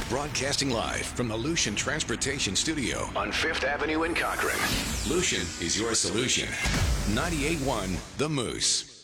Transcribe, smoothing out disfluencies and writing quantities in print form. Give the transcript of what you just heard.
Broadcasting live from the Lucian Transportation Studio on Fifth Avenue in Cochrane. Lucian is your solution. 98.1 The Moose.